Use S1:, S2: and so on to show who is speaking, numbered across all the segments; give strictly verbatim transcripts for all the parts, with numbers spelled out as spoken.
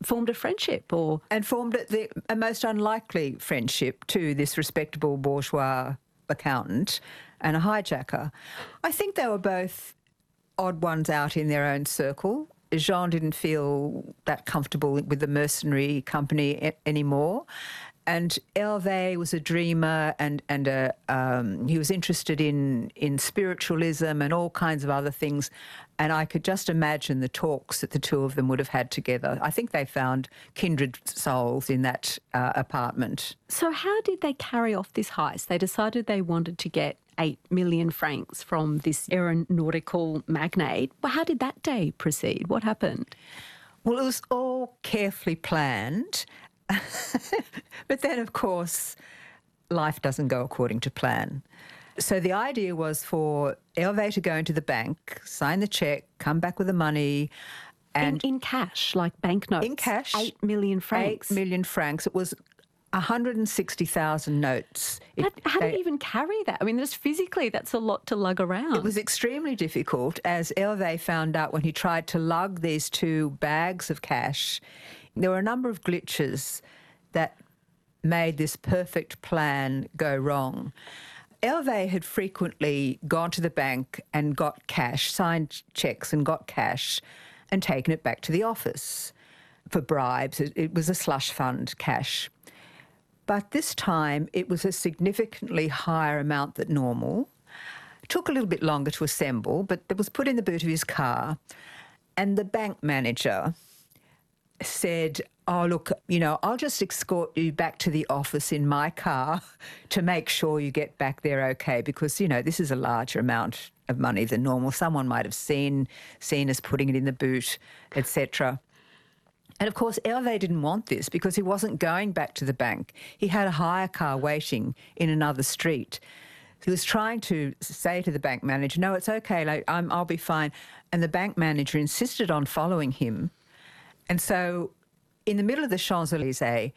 S1: formed a friendship or...
S2: And formed a, the, a most unlikely friendship to this respectable bourgeois accountant and a hijacker. I think they were both odd ones out in their own circle. Jean didn't feel that comfortable with the mercenary company a- anymore. And Hervé was a dreamer and, and a, um, he was interested in, in spiritualism and all kinds of other things. And I could just imagine the talks that the two of them would have had together. I think they found kindred souls in that uh, apartment.
S1: So how did they carry off this heist? They decided they wanted to get eight million francs from this aeronautical magnate. Well, how did that day proceed? What happened?
S2: Well, it was all carefully planned. But then, of course, life doesn't go according to plan. So the idea was for Hervé to go into the bank, sign the cheque, come back with the money. And
S1: in, in cash, like banknotes?
S2: In cash.
S1: Eight million francs?
S2: Eight million francs. It was one hundred sixty thousand notes.
S1: But
S2: It,
S1: how
S2: they,
S1: do you even carry that? I mean, just physically, that's a lot to lug around.
S2: It was extremely difficult, as Hervé found out when he tried to lug these two bags of cash. There were a number of glitches that made this perfect plan go wrong. Hervé had frequently gone to the bank and got cash, signed cheques and got cash and taken it back to the office for bribes. It, it was a slush fund cash. But this time it was a significantly higher amount than normal. It took a little bit longer to assemble, but it was put in the boot of his car. And the bank manager said, oh, look, you know, I'll just escort you back to the office in my car to make sure you get back there okay, because, you know, this is a larger amount of money than normal. Someone might have seen, seen us putting it in the boot, et cetera. And, of course, Hervé didn't want this because he wasn't going back to the bank. He had a hire car waiting in another street. He was trying to say to the bank manager, no, it's okay, like, I'm, I'll be fine. And the bank manager insisted on following him. And so in the middle of the Champs-Élysées,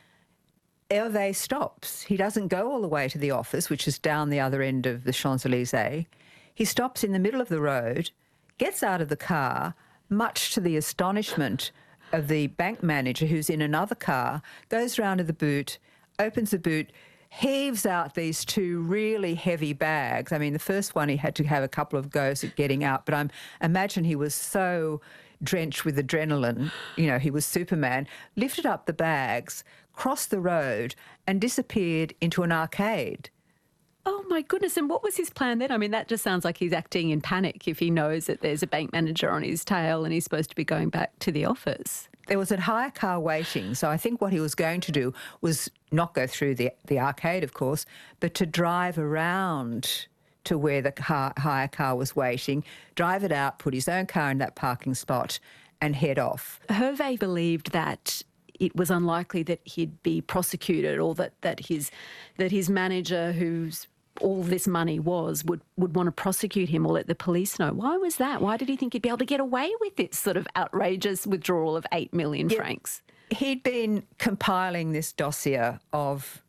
S2: Hervé stops. He doesn't go all the way to the office, which is down the other end of the Champs-Élysées. He stops in the middle of the road, gets out of the car, much to the astonishment of the bank manager who's in another car, goes round to the boot, opens the boot, heaves out these two really heavy bags. I mean, the first one he had to have a couple of goes at getting out, but I imagine he was so drenched with adrenaline, you know, he was Superman, lifted up the bags, crossed the road and disappeared into an arcade.
S1: Oh, my goodness. And what was his plan then? I mean, that just sounds like he's acting in panic if he knows that there's a bank manager on his tail and he's supposed to be going back to the office.
S2: There was a hire car waiting, so I think what he was going to do was not go through the, the arcade, of course, but to drive around to where the car, hire car was waiting, drive it out, put his own car in that parking spot and head off.
S1: Hervé believed that it was unlikely that he'd be prosecuted or that, that his that his manager, whose all this money was, would, would want to prosecute him or let the police know. Why was that? Why did he think he'd be able to get away with this sort of outrageous withdrawal of eight million
S2: yeah,
S1: francs?
S2: He'd been compiling this dossier of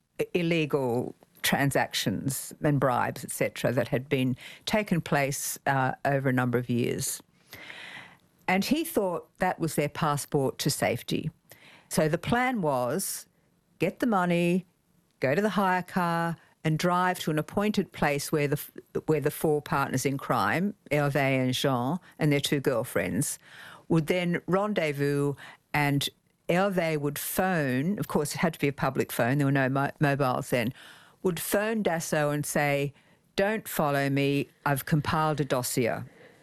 S2: illegal transactions and bribes, et cetera, that had been taken place uh, over a number of years. And he thought that was their passport to safety. So the plan was get the money, go to the hire car and drive to an appointed place where the where the four partners in crime, Hervé and Jean and their two girlfriends, would then rendezvous, and Hervé would phone, of course it had to be a public phone, there were no mo- mobiles then, would phone Dassault and say, don't follow me, I've compiled a dossier.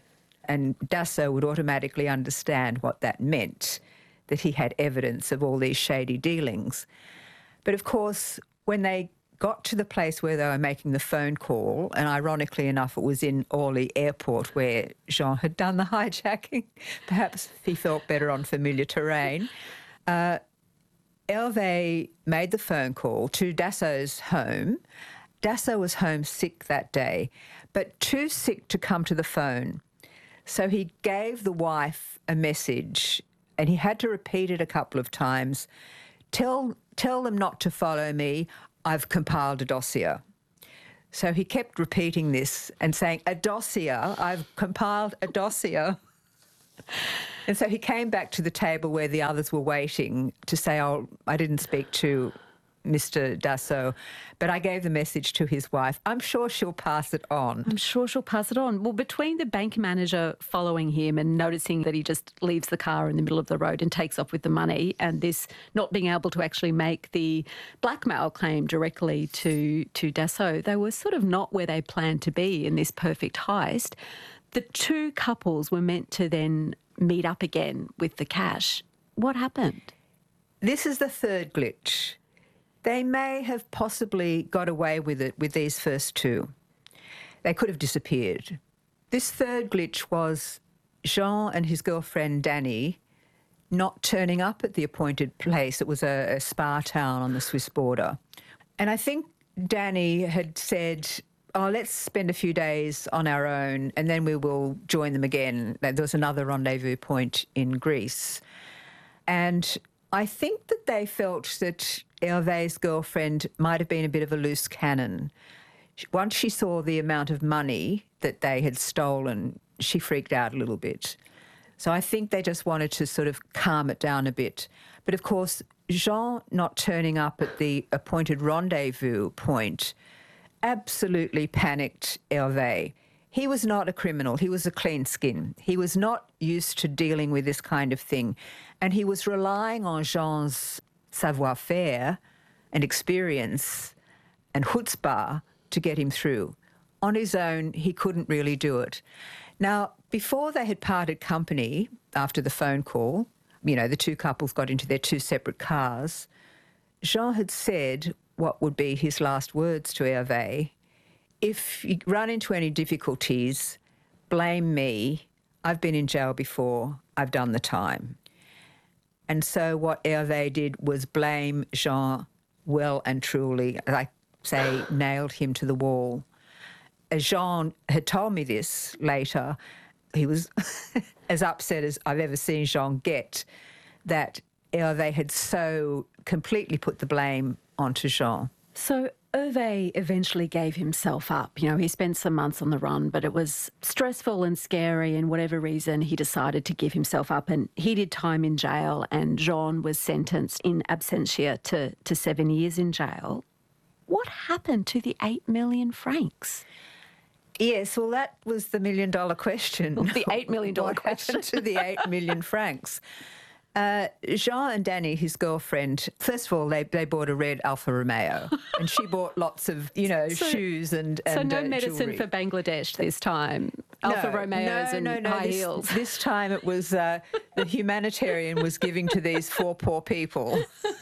S2: And Dassault would automatically understand what that meant, that he had evidence of all these shady dealings. But of course, when they got to the place where they were making the phone call, and ironically enough, it was in Orly Airport where Jean had done the hijacking, perhaps he felt better on familiar terrain, uh, Hervé made the phone call to Dassault's home. Dassault was home sick that day, but too sick to come to the phone. So he gave the wife a message, and he had to repeat it a couple of times. Tell, tell them not to follow me. I've compiled a dossier. So he kept repeating this and saying, a dossier, I've compiled a dossier. And so he came back to the table where the others were waiting to say, oh, I didn't speak to Mister Dassault, but I gave the message to his wife. I'm sure she'll pass it on.
S1: I'm sure she'll pass it on. Well, between the bank manager following him and noticing that he just leaves the car in the middle of the road and takes off with the money, and this not being able to actually make the blackmail claim directly to, to Dassault, they were sort of not where they planned to be in this perfect heist. The two couples were meant to then meet up again with the cash. What happened?
S2: This is the third glitch. They may have possibly got away with it with these first two. They could have disappeared. This third glitch was Jean and his girlfriend Danny not turning up at the appointed place. It was a, a spa town on the Swiss border. And I think Danny had said, oh, let's spend a few days on our own and then we will join them again. There was another rendezvous point in Greece. And I think that they felt that Hervé's girlfriend might have been a bit of a loose cannon. Once she saw the amount of money that they had stolen, she freaked out a little bit. So I think they just wanted to sort of calm it down a bit. But of course, Jean not turning up at the appointed rendezvous point absolutely panicked Hervé. He was not a criminal. He was a clean skin. He was not used to dealing with this kind of thing. And he was relying on Jean's savoir-faire and experience and chutzpah to get him through. On his own, he couldn't really do it. Now, before they had parted company, after the phone call, you know, the two couples got into their two separate cars, Jean had said what would be his last words to Hervé: if you run into any difficulties, blame me. I've been in jail before. I've done the time. And so what Hervé did was blame Jean well and truly, like say, nailed him to the wall. As Jean had told me this later, he was as upset as I've ever seen Jean get, that Hervé had so completely put the blame onto Jean.
S1: So Hervé eventually gave himself up. You know, he spent some months on the run, but it was stressful and scary, and whatever reason, he decided to give himself up, and he did time in jail, and Jean was sentenced in absentia to, to seven years in jail. What happened to the eight million francs?
S2: Yes, well, that was the million-dollar question.
S1: Well, the eight million dollars
S2: what
S1: question.
S2: happened to the eight million francs? Uh, Jean and Danny, his girlfriend, first of all, they, they bought a red Alfa Romeo, and she bought lots of, you know,
S1: So-
S2: shoes and, and
S1: So no
S2: uh,
S1: medicine
S2: jewellery.
S1: for Bangladesh this time. Alfa
S2: No,
S1: Romeos
S2: no,
S1: and
S2: no, no,
S1: high
S2: this,
S1: heels.
S2: This time it was uh, the humanitarian was giving to these four poor people.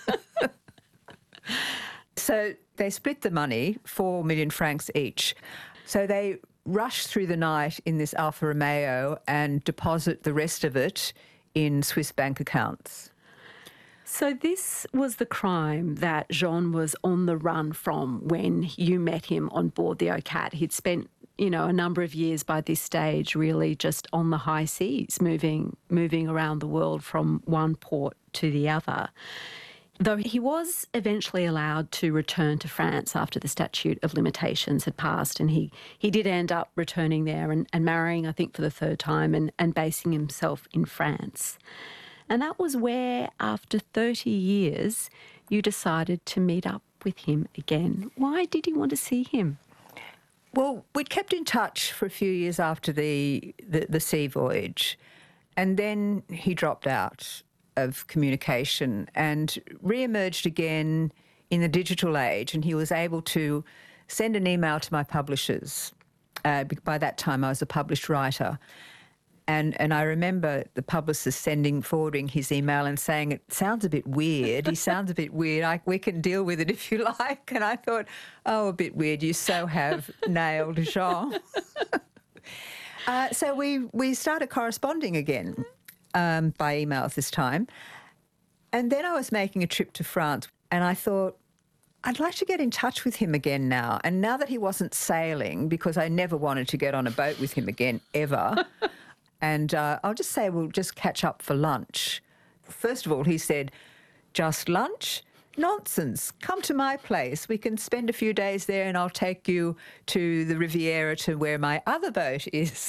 S2: So they split the money, four million francs each. So they rush through the night in this Alfa Romeo and deposit the rest of it in Swiss bank accounts.
S1: So this was the crime that Jean was on the run from when you met him on board the Ocat. He'd spent, you know, a number of years by this stage really just on the high seas, moving moving around the world from one port to the other. Though he was eventually allowed to return to France after the statute of limitations had passed, and he, he did end up returning there and, and marrying, I think, for the third time and, and basing himself in France. And that was where, after thirty years, you decided to meet up with him again. Why did you want to see him?
S2: Well, we'd kept in touch for a few years after the, the, the sea voyage, and then he dropped out of communication and re-emerged again in the digital age, and he was able to send an email to my publishers. Uh, by that time, I was a published writer. And and I remember the publicist sending, forwarding his email and saying, it sounds a bit weird. He sounds a bit weird. I, we can deal with it if you like. And I thought, oh, a bit weird. You so have nailed Jean. uh, so we, we started corresponding again um, by emails this time. And then I was making a trip to France and I thought, I'd like to get in touch with him again now. And now that he wasn't sailing, because I never wanted to get on a boat with him again, ever. And uh, I'll just say we'll just catch up for lunch. First of all, he said, just lunch? Nonsense. Come to my place. We can spend a few days there and I'll take you to the Riviera to where my other boat is.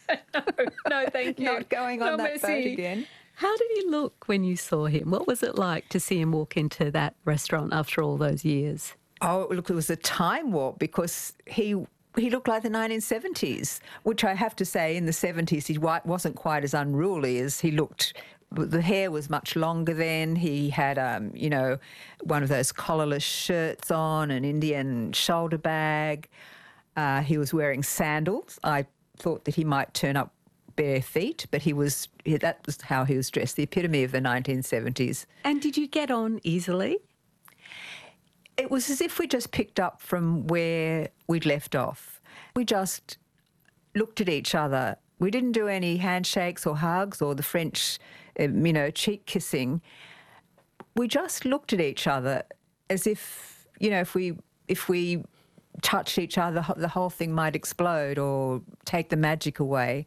S1: no, no, thank you.
S2: Not going on
S1: No,
S2: that boat
S1: merci.
S2: again.
S1: How did he look when you saw him? What was it like to see him walk into that restaurant after all those years?
S2: Oh, look, it was a time warp because he he looked like the nineteen seventies, which I have to say in the seventies he wa- wasn't quite as unruly as he looked. The hair was much longer then. He had, um, you know, one of those collarless shirts on, an Indian shoulder bag. Uh, he was wearing sandals. I thought that he might turn up bare feet, but he was that was how he was dressed, the epitome of the nineteen seventies.
S1: And did you get on easily?
S2: It was as if we just picked up from where we'd left off. We just looked at each other. We didn't do any handshakes or hugs or the French, um, you know, cheek kissing. We just looked at each other as if, you know, if we if we touched each other, the whole thing might explode or take the magic away.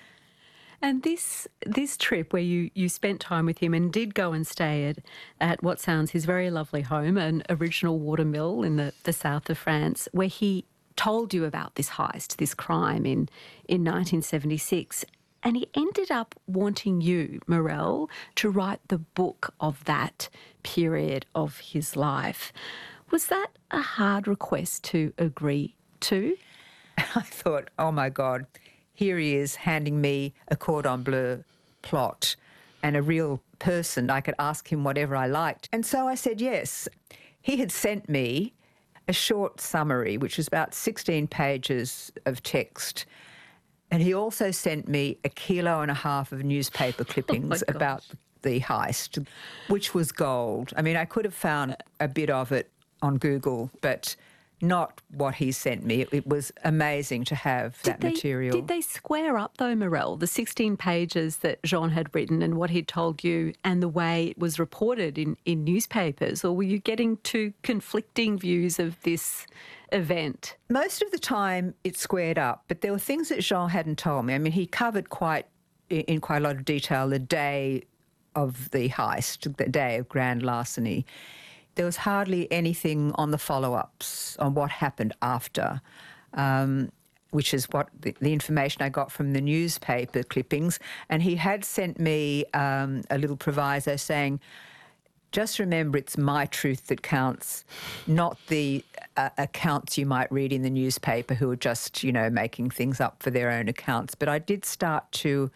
S1: And this this trip where you, you spent time with him and did go and stay at, at what sounds his very lovely home, an original watermill in the, the south of France, where he told you about this heist, this crime in, in nineteen seventy-six. And he ended up wanting you, Morel, to write the book of that period of his life. Was that a hard request to agree to?
S2: I thought, oh my God, here he is handing me a cordon bleu plot and a real person. I could ask him whatever I liked. And so I said yes. He had sent me a short summary, which was about sixteen pages of text. And he also sent me a kilo and a half of newspaper clippings
S1: Oh
S2: about the heist, which was gold. I mean, I could have found a bit of it on Google, but not what he sent me. It, it was amazing to have that
S1: Did they,
S2: material.
S1: Did they square up, though, Morel, the sixteen pages that Jean had written and what he'd told you and the way it was reported in, in newspapers? Or were you getting two conflicting views of this event?
S2: Most of the time it squared up, but there were things that Jean hadn't told me. I mean, he covered quite in quite a lot of detail the day of the heist, the day of grand larceny. There was hardly anything on the follow-ups, on what happened after, um, which is what the, the information I got from the newspaper clippings. And he had sent me um, a little proviso saying, just remember it's my truth that counts, not the uh, accounts you might read in the newspaper who are just, you know, making things up for their own accounts. But I did start to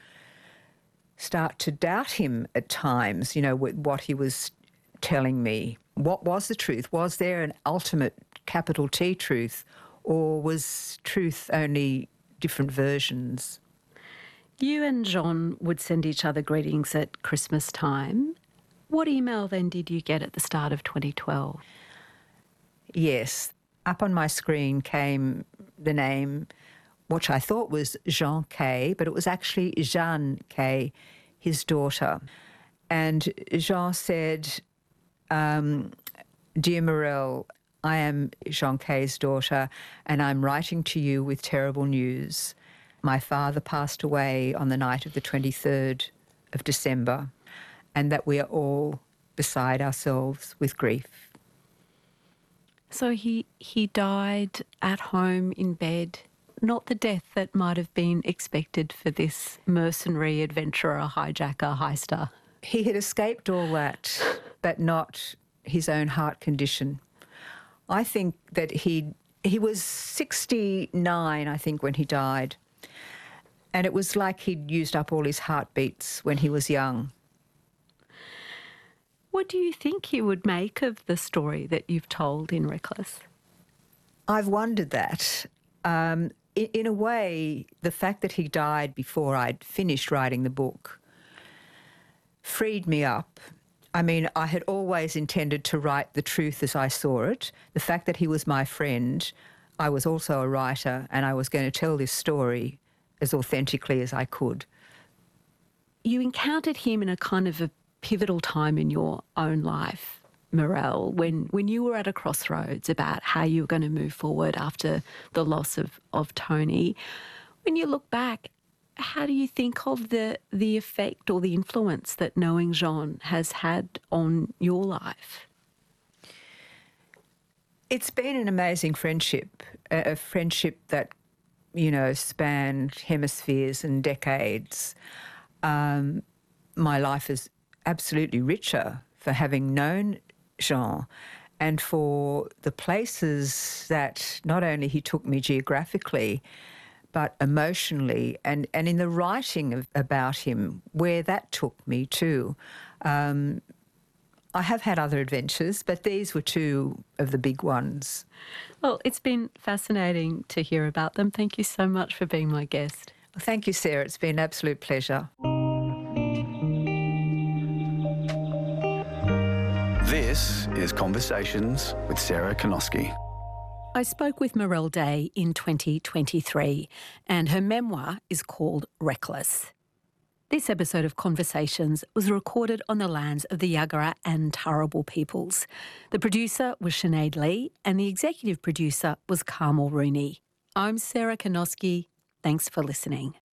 S2: start to doubt him at times, you know, with what he was telling me. What was the truth? Was there an ultimate capital T truth, or was truth only different versions?
S1: You and Jean would send each other greetings at Christmas time. What email then did you get at the start of twenty twelve?
S2: Yes. Up on my screen came the name, which I thought was Jean K, but it was actually Jeanne K, his daughter. And Jean said, Um, Dear Morel, I am Jean K's daughter and I'm writing to you with terrible news. My father passed away on the night of the twenty-third of December, and that we are all beside ourselves with grief.
S1: So he, he died at home in bed, not the death that might have been expected for this mercenary adventurer, hijacker, heister.
S2: He had escaped all that, but not his own heart condition. I think that he he was sixty-nine, I think, when he died. And it was like he'd used up all his heartbeats when he was young.
S1: What do you think you would make of the story that you've told in Reckless?
S2: I've wondered that. Um, in, in a way, the fact that he died before I'd finished writing the book freed me up. I mean, I had always intended to write the truth as I saw it. The fact that he was my friend, I was also a writer, and I was going to tell this story as authentically as I could.
S1: You encountered him in a kind of a pivotal time in your own life, Morel, when, when you were at a crossroads about how you were going to move forward after the loss of, of Tony. When you look back, how do you think of the the effect or the influence that knowing Jean has had on your life?
S2: It's been an amazing friendship, a, a friendship that you know, spanned hemispheres and decades. Um, my life is absolutely richer for having known Jean and for the places that not only he took me geographically, but emotionally, and, and in the writing of, about him, where that took me too. Um, I have had other adventures, but these were two of the big ones.
S1: Well, it's been fascinating to hear about them. Thank you so much for being my guest.
S2: Well, thank you, Sarah. It's been an absolute pleasure.
S3: This is Conversations with Sarah Konoski.
S1: I spoke with Morel Day in twenty twenty-three, and her memoir is called Reckless. This episode of Conversations was recorded on the lands of the Yagara and Turrbal peoples. The producer was Sinead Lee, and the executive producer was Carmel Rooney. I'm Sarah Konoski. Thanks for listening.